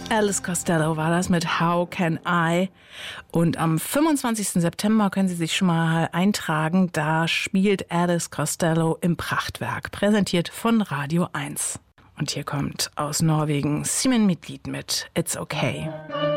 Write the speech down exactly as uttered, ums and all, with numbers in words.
Alice Costello war das mit How Can I? Und am fünfundzwanzigsten September können Sie sich schon mal eintragen. Da spielt Alice Costello im Prachtwerk, präsentiert von Radio eins. Und hier kommt aus Norwegen Simen Midtlied mit It's Okay.